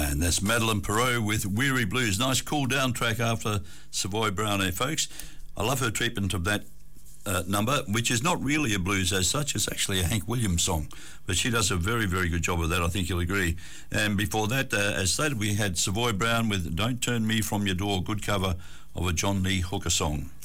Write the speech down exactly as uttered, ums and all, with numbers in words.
And that's Madeline Perot with Weary Blues. Nice cool down track after Savoy Brown there, folks. I love her treatment of that uh, number, which is not really a blues as such. It's actually a Hank Williams song. But she does a very, very good job of that, I think you'll agree. And before that, uh, as stated, we had Savoy Brown with Don't Turn Me From Your Door, good cover of a John Lee Hooker song.